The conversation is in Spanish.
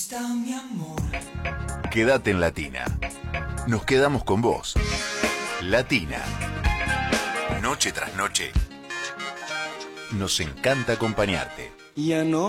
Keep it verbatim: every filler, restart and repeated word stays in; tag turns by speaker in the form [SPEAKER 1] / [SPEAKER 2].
[SPEAKER 1] está mi amor?
[SPEAKER 2] Quédate en Latina. Nos quedamos con vos. Latina. Noche tras noche. Nos encanta acompañarte.
[SPEAKER 1] Ya no